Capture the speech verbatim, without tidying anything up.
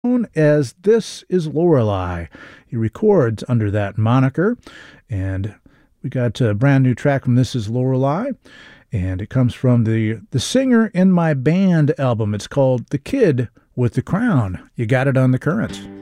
known as This Is Lorelei. He records under that moniker, and we got a brand new track from This Is Lorelei, and it comes from the the Singer in My Band album. It's called The Kid with the Crown. You got it on The Current.